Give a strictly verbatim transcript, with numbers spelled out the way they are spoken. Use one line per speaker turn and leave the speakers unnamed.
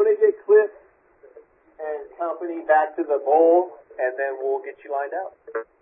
going to get Cliff and company back to the bowl, and then we'll get you lined out.